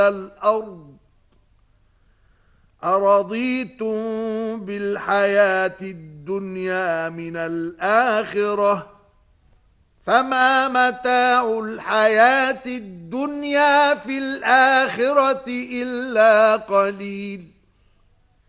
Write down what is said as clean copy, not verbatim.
الأرض أرضيتم بالحياة الدنيا من الآخرة فما متاع الحياة الدنيا في الآخرة إلا قليل